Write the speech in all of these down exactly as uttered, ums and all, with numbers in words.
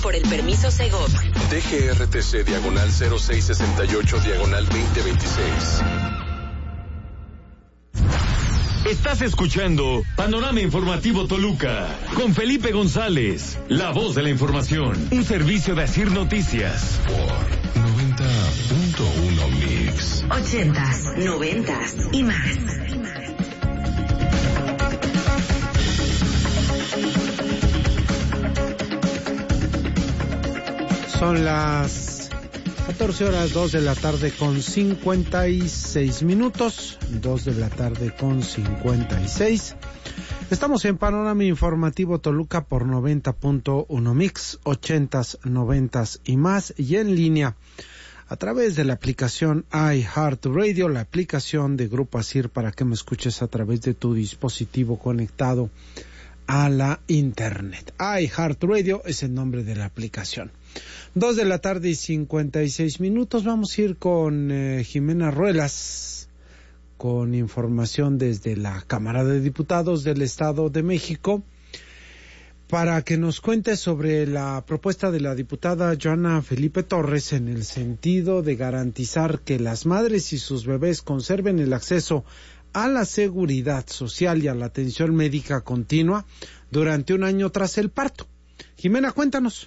por el permiso Segov. D G R T C diagonal cero seis sesenta y ocho diagonal veinte veintiséis. Estás escuchando Panorama Informativo Toluca con Felipe González, la voz de la información, un servicio de Asir Noticias Por noventa punto uno Mix. Ochentas, noventas y más. Son las catorce horas, dos de la tarde con cincuenta y seis minutos, dos de la tarde con cincuenta y seis. Estamos en Panorama Informativo Toluca por noventa punto uno Mix, ochentas, noventas y más, y en línea a través de la aplicación iHeartRadio, la aplicación de Grupo Asir, para que me escuches a través de tu dispositivo conectado a la internet. iHeartRadio es el nombre de la aplicación. Dos de la tarde y cincuenta y seis minutos. Vamos a ir con eh, Jimena Ruelas, con información desde la Cámara de Diputados del Estado de México, para que nos cuente sobre la propuesta de la diputada Joana Felipe Torres en el sentido de garantizar que las madres y sus bebés conserven el acceso a la seguridad social y a la atención médica continua durante un año tras el parto. Jimena, cuéntanos.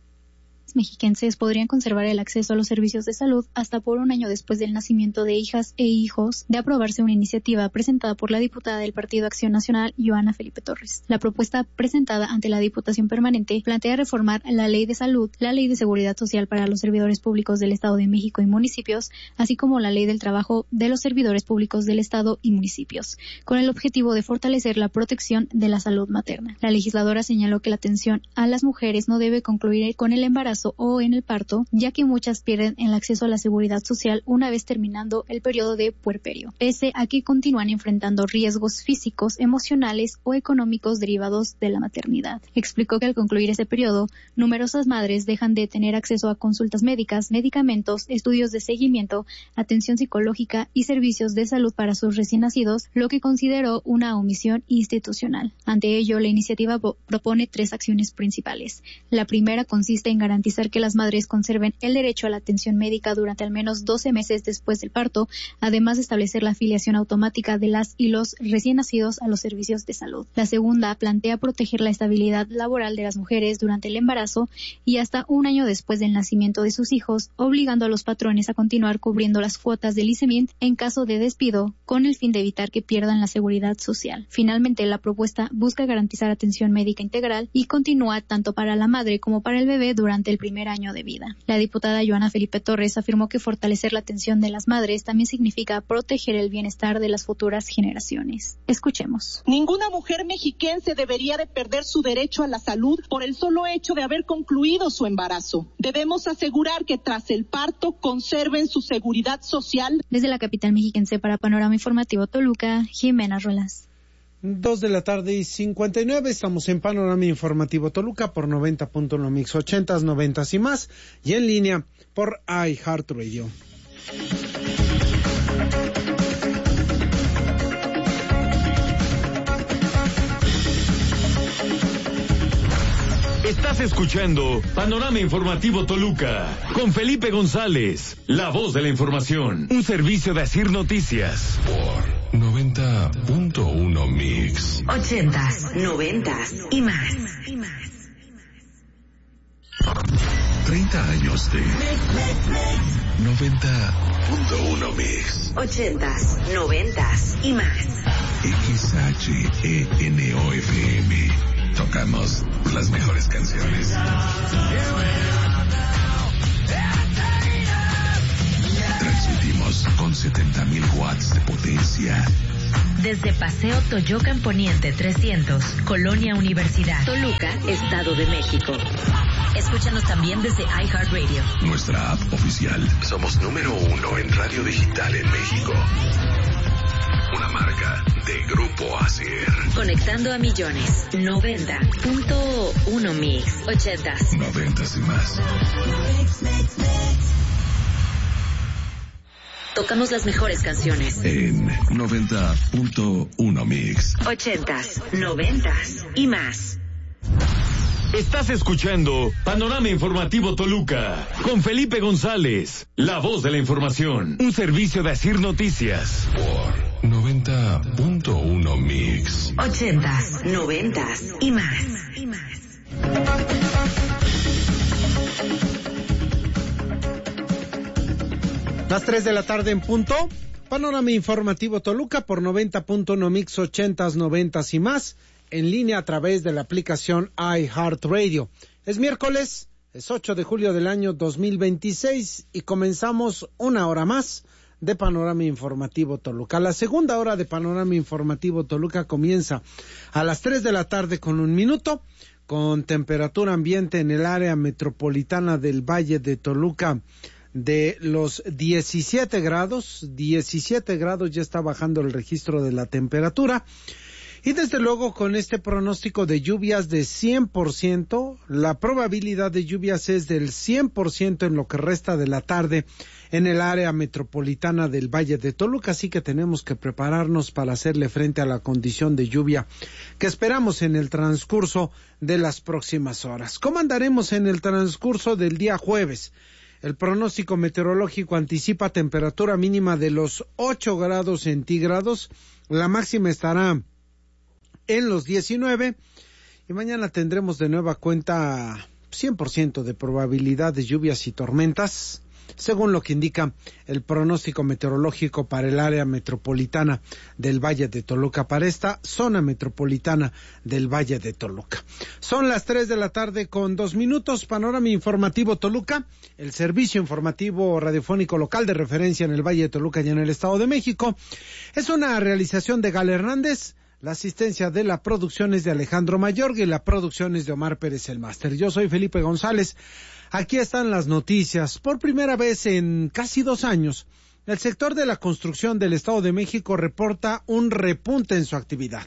Mexiquenses podrían conservar el acceso a los servicios de salud hasta por un año después del nacimiento de hijas e hijos, de aprobarse una iniciativa presentada por la diputada del Partido Acción Nacional, Joana Felipe Torres. La propuesta presentada ante la Diputación Permanente plantea reformar la Ley de Salud, la Ley de Seguridad Social para los servidores públicos del Estado de México y municipios, así como la Ley del Trabajo de los servidores públicos del Estado y municipios, con el objetivo de fortalecer la protección de la salud materna. La legisladora señaló que la atención a las mujeres no debe concluir con el embarazo o en el parto, ya que muchas pierden el acceso a la seguridad social una vez terminando el periodo de puerperio, pese a que continúan enfrentando riesgos físicos, emocionales o económicos derivados de la maternidad. Explicó que al concluir ese periodo, numerosas madres dejan de tener acceso a consultas médicas, medicamentos, estudios de seguimiento, atención psicológica y servicios de salud para sus recién nacidos, lo que consideró una omisión institucional. Ante ello, la iniciativa propone tres acciones principales. La primera consiste en garantizar que las madres conserven el derecho a la atención médica durante al menos doce meses después del parto, además de establecer la afiliación automática de las y los recién nacidos a los servicios de salud. La segunda plantea proteger la estabilidad laboral de las mujeres durante el embarazo y hasta un año después del nacimiento de sus hijos, obligando a los patrones a continuar cubriendo las cuotas del I C E M I N en caso de despido, con el fin de evitar que pierdan la seguridad social. Finalmente, la propuesta busca garantizar atención médica integral y continúa tanto para la madre como para el bebé durante el primer año de vida. La diputada Joana Felipe Torres afirmó que fortalecer la atención de las madres también significa proteger el bienestar de las futuras generaciones. Escuchemos. Ninguna mujer mexiquense debería de perder su derecho a la salud por el solo hecho de haber concluido su embarazo. Debemos asegurar que tras el parto conserven su seguridad social. Desde la capital mexiquense para Panorama Informativo Toluca, Jimena Ruelas. Dos de la tarde y cincuenta y nueve, estamos en Panorama Informativo Toluca por noventa punto uno Mix, ochentas, noventas y más, y en línea por iHeartRadio. Estás escuchando Panorama Informativo Toluca con Felipe González, la voz de la información, un servicio de Asir Noticias Por noventa punto uno Mix. Ochentas, noventas y más. treinta años de noventa punto uno Mix. Ochentas, noventas y más. X H E N O F M. Tocamos las mejores canciones. Transmitimos con setenta mil watts de potencia. Desde Paseo Toyocan Poniente trescientos, Colonia Universidad, Toluca, Estado de México. Escúchanos también desde iHeartRadio. Nuestra app oficial. Somos número uno en radio digital en México. Una marca de Grupo Asir. Conectando a millones. noventa punto uno Mix. Ochentas. Noventas y más. Tocamos las mejores canciones. En noventa punto uno Mix. Ochentas, noventas y más. Estás escuchando Panorama Informativo Toluca con Felipe González, la voz de la información, un servicio de Asir Noticias. Por noventa punto uno Mix. Ochentas, noventas y más. Y más. Las tres de la tarde en punto. Panorama Informativo Toluca por noventa punto uno Mix, ochentas, noventas y más. En línea a través de la aplicación iHeartRadio. Es miércoles, es ocho de julio del año dos mil veintiséis y comenzamos una hora más de Panorama Informativo Toluca. La segunda hora de Panorama Informativo Toluca comienza a las tres de la tarde con un minuto, con temperatura ambiente en el área metropolitana del Valle de Toluca de los diecisiete grados. diecisiete grados, ya está bajando el registro de la temperatura. Y desde luego con este pronóstico de lluvias de cien por ciento, la probabilidad de lluvias es del cien por ciento en lo que resta de la tarde en el área metropolitana del Valle de Toluca, así que tenemos que prepararnos para hacerle frente a la condición de lluvia que esperamos en el transcurso de las próximas horas. ¿Cómo andaremos en el transcurso del día jueves? El pronóstico meteorológico anticipa temperatura mínima de los ocho grados centígrados, la máxima estará en los diecinueve y mañana tendremos de nueva cuenta cien por ciento de probabilidad de lluvias y tormentas, según lo que indica el pronóstico meteorológico para el área metropolitana del Valle de Toluca, para esta zona metropolitana del Valle de Toluca. Son las tres de la tarde con dos minutos, Panorama Informativo Toluca, el servicio informativo radiofónico local de referencia en el Valle de Toluca y en el Estado de México. Es una realización de Gal Hernández. La asistencia de la producción es de Alejandro Mayorga y la producción es de Omar Pérez el Máster. Yo soy Felipe González. Aquí están las noticias. Por primera vez en casi dos años, el sector de la construcción del Estado de México reporta un repunte en su actividad.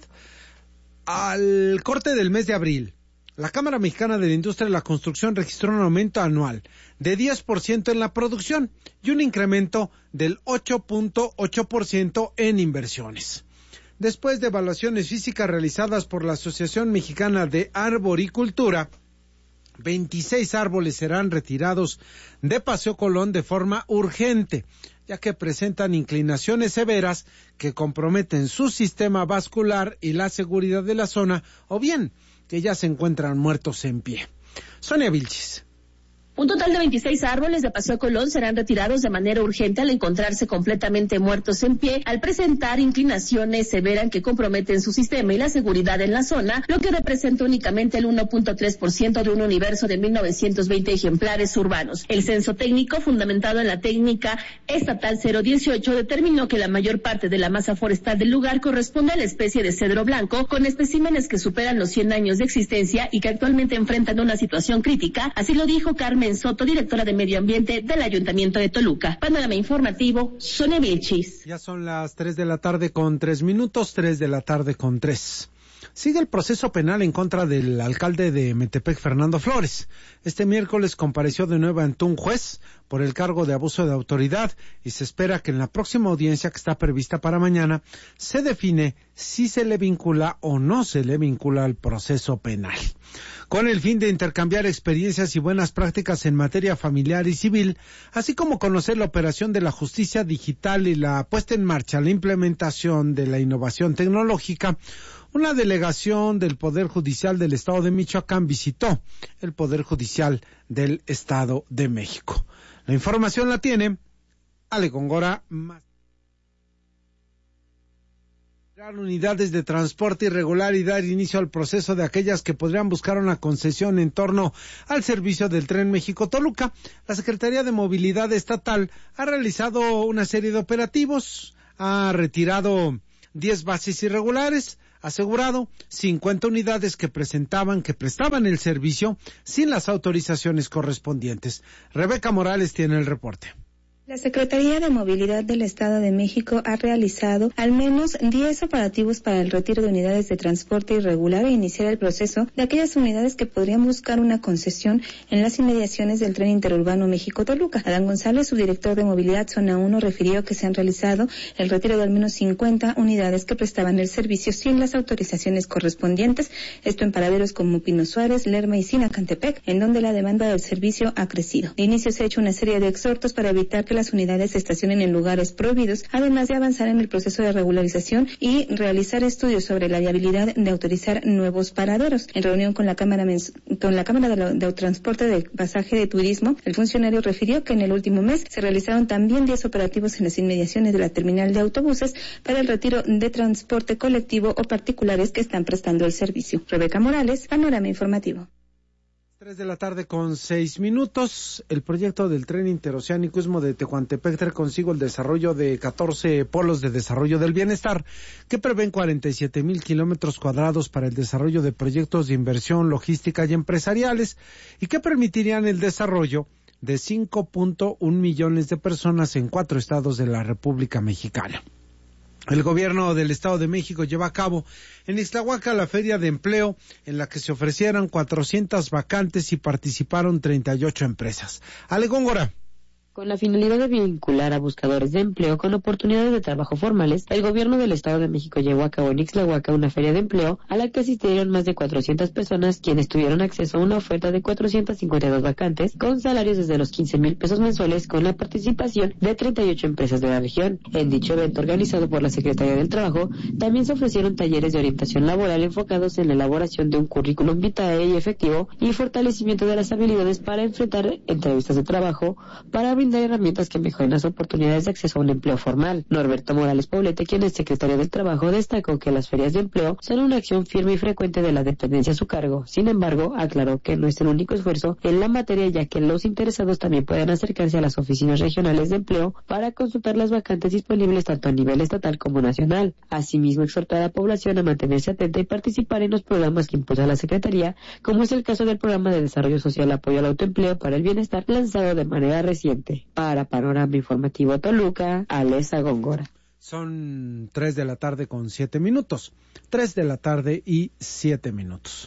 Al corte del mes de abril, la Cámara Mexicana de la Industria de la Construcción registró un aumento anual de diez por ciento en la producción y un incremento del ocho punto ocho por ciento en inversiones. Después de evaluaciones físicas realizadas por la Asociación Mexicana de Arboricultura, veintiséis árboles serán retirados de Paseo Colón de forma urgente, ya que presentan inclinaciones severas que comprometen su sistema vascular y la seguridad de la zona, o bien que ya se encuentran muertos en pie. Sonia Vilchis. Un total de veintiséis árboles de Paseo Colón serán retirados de manera urgente al encontrarse completamente muertos en pie, al presentar inclinaciones severas que comprometen su sistema y la seguridad en la zona, lo que representa únicamente el uno punto tres por ciento de un universo de mil novecientos veinte ejemplares urbanos. El censo técnico, fundamentado en la técnica estatal cero dieciocho, determinó que la mayor parte de la masa forestal del lugar corresponde a la especie de cedro blanco, con especímenes que superan los cien años de existencia y que actualmente enfrentan una situación crítica. Así lo dijo Carmen Soto, directora de Medio Ambiente del Ayuntamiento de Toluca. Panorama Informativo, Sonia Vilchis. Ya son las tres de la tarde con tres minutos, tres de la tarde con tres. Sigue el proceso penal en contra del alcalde de Metepec, Fernando Flores. Este miércoles compareció de nuevo ante un juez por el cargo de abuso de autoridad y se espera que en la próxima audiencia, que está prevista para mañana, se define si se le vincula o no se le vincula al proceso penal. Con el fin de intercambiar experiencias y buenas prácticas en materia familiar y civil, así como conocer la operación de la justicia digital y la puesta en marcha, la implementación de la innovación tecnológica, una delegación del Poder Judicial del Estado de Michoacán visitó el Poder Judicial del Estado de México. La información la tiene Ale Góngora. Unidades de transporte irregular y dar inicio al proceso de aquellas que podrían buscar una concesión en torno al servicio del Tren México-Toluca. La Secretaría de Movilidad Estatal ha realizado una serie de operativos, ha retirado diez bases irregulares, asegurado cincuenta unidades que presentaban, que prestaban el servicio sin las autorizaciones correspondientes. Rebeca Morales tiene el reporte. La Secretaría de Movilidad del Estado de México ha realizado al menos diez operativos para el retiro de unidades de transporte irregular e iniciar el proceso de aquellas unidades que podrían buscar una concesión en las inmediaciones del tren interurbano México-Toluca. Adán González, subdirector de Movilidad Zona uno, refirió que se han realizado el retiro de al menos cincuenta unidades que prestaban el servicio sin las autorizaciones correspondientes, esto en paraderos como Pino Suárez, Lerma y Sinacantepec, en donde la demanda del servicio ha crecido. De inicio se ha hecho una serie de exhortos para evitar que las unidades se estacionen en lugares prohibidos, además de avanzar en el proceso de regularización y realizar estudios sobre la viabilidad de autorizar nuevos paraderos. En reunión con la Cámara con la Cámara de, lo, de Transporte de Pasaje de Turismo, el funcionario refirió que en el último mes se realizaron también diez operativos en las inmediaciones de la terminal de autobuses para el retiro de transporte colectivo o particulares que están prestando el servicio. Rebeca Morales, Panorama Informativo. Tres de la tarde con seis minutos. El proyecto del tren interoceánico Istmo de Tehuantepec trae consigo el desarrollo de catorce polos de desarrollo del bienestar que prevén cuarenta y siete mil kilómetros cuadrados para el desarrollo de proyectos de inversión, logística y empresariales y que permitirían el desarrollo de cinco punto uno millones de personas en cuatro estados de la República Mexicana. El gobierno del Estado de México lleva a cabo en Ixtlahuaca la feria de empleo en la que se ofrecieron cuatrocientas vacantes y participaron treinta y ocho empresas. Ale Góngora. Con la finalidad de vincular a buscadores de empleo con oportunidades de trabajo formales, el gobierno del Estado de México llevó a cabo en Ixtlahuaca una feria de empleo a la que asistieron más de cuatrocientas personas, quienes tuvieron acceso a una oferta de cuatrocientas cincuenta y dos vacantes con salarios desde los quince mil pesos mensuales, con la participación de treinta y ocho empresas de la región. En dicho evento organizado por la Secretaría del Trabajo, también se ofrecieron talleres de orientación laboral enfocados en la elaboración de un currículum vitae y efectivo y fortalecimiento de las habilidades para enfrentar entrevistas de trabajo, para brindar herramientas que mejoren las oportunidades de acceso a un empleo formal. Norberto Morales Poblete, quien es secretario del Trabajo, destacó que las ferias de empleo son una acción firme y frecuente de la dependencia a su cargo. Sin embargo, aclaró que no es el único esfuerzo en la materia, ya que los interesados también pueden acercarse a las oficinas regionales de empleo para consultar las vacantes disponibles tanto a nivel estatal como nacional. Asimismo, exhortó a la población a mantenerse atenta y participar en los programas que impulsa la Secretaría, como es el caso del Programa de Desarrollo Social Apoyo al Autoempleo para el Bienestar, lanzado de manera reciente. Para Panorama Informativo Toluca, Alesa Góngora. Son tres de la tarde con siete minutos. Tres de la tarde y siete minutos.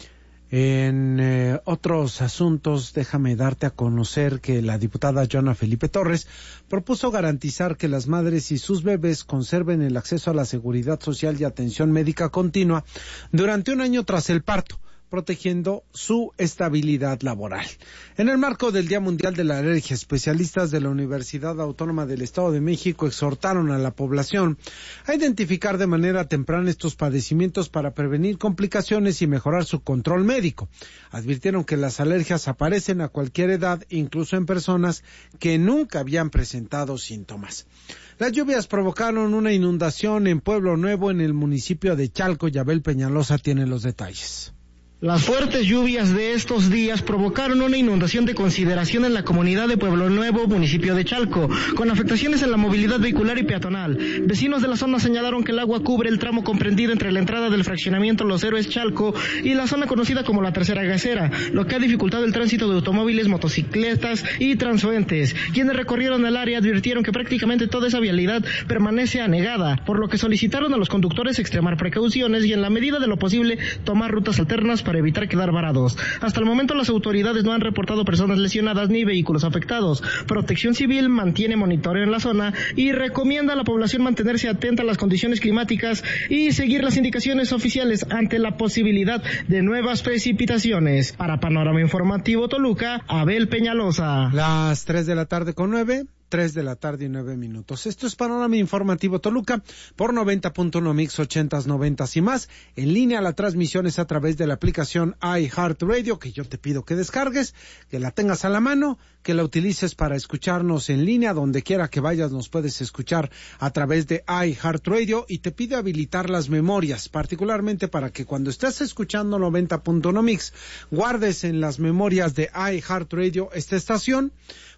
En eh, otros asuntos, déjame darte a conocer que la diputada Joana Felipe Torres propuso garantizar que las madres y sus bebés conserven el acceso a la seguridad social y atención médica continua durante un año tras el parto, protegiendo su estabilidad laboral. En el marco del Día Mundial de la Alergia, especialistas de la Universidad Autónoma del Estado de México exhortaron a la población a identificar de manera temprana estos padecimientos para prevenir complicaciones y mejorar su control médico. Advirtieron que las alergias aparecen a cualquier edad, incluso en personas que nunca habían presentado síntomas. Las lluvias provocaron una inundación en Pueblo Nuevo, en el municipio de Chalco. Yabel Peñalosa tiene los detalles. Las fuertes lluvias de estos días provocaron una inundación de consideración en la comunidad de Pueblo Nuevo, municipio de Chalco, con afectaciones en la movilidad vehicular y peatonal. Vecinos de la zona señalaron que el agua cubre el tramo comprendido entre la entrada del fraccionamiento Los Héroes Chalco y la zona conocida como la Tercera Gasera, lo que ha dificultado el tránsito de automóviles, motocicletas y transeúntes. Quienes recorrieron el área advirtieron que prácticamente toda esa vialidad permanece anegada, por lo que solicitaron a los conductores extremar precauciones y, en la medida de lo posible, tomar rutas alternas para evitar quedar varados. Hasta el momento las autoridades no han reportado personas lesionadas ni vehículos afectados. Protección Civil mantiene monitoreo en la zona y recomienda a la población mantenerse atenta a las condiciones climáticas y seguir las indicaciones oficiales ante la posibilidad de nuevas precipitaciones. Para Panorama Informativo Toluca, Abel Peñalosa. Las tres de la tarde con nueve. Tres de la tarde y nueve minutos. Esto es Panorama Informativo Toluca por noventa punto uno Mix ochentas, noventas y más. En línea la transmisión es a través de la aplicación iHeartRadio, que yo te pido que descargues, que la tengas a la mano, que la utilices para escucharnos en línea. Donde quiera que vayas nos puedes escuchar a través de iHeartRadio, y te pido habilitar las memorias, particularmente para que cuando estés escuchando noventa punto uno Mix guardes en las memorias de iHeartRadio esta estación,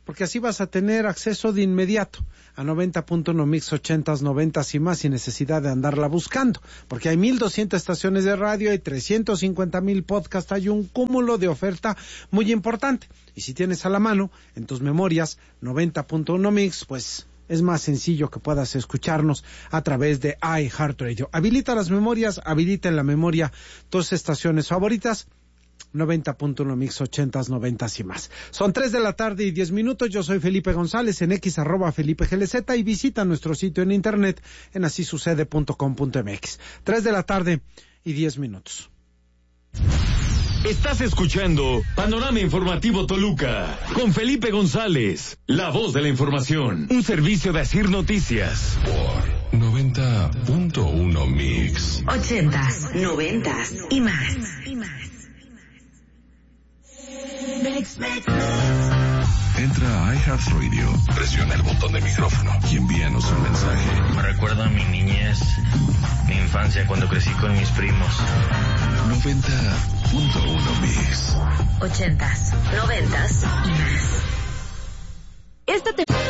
porque así vas a tener acceso de inmediato a noventa punto uno Mix, ochentas, noventas y más, sin necesidad de andarla buscando, porque hay mil doscientas estaciones de radio, hay trescientos cincuenta mil podcasts, hay un cúmulo de oferta muy importante. Y si tienes a la mano en tus memorias noventa punto uno Mix, pues es más sencillo que puedas escucharnos a través de iHeartRadio. Habilita las memorias, habilita en la memoria tus estaciones favoritas, noventa punto uno Mix, ochentas, noventas y más. Son tres de la tarde y diez minutos. Yo soy Felipe González, en X, arroba Felipe G L Z, y visita nuestro sitio en internet en así sucede punto com punto m x. Tres de la tarde y diez minutos. Estás escuchando Panorama Informativo Toluca con Felipe González, la voz de la información, un servicio de Asir Noticias. Por noventa punto uno Mix. Ochentas, noventas y más. Entra a iHeartRadio, presiona el botón de micrófono y envíanos un mensaje. Me recuerda a mi niñez, mi infancia cuando crecí con mis primos. noventa punto uno Mix. Ochentas, noventas y más. Esta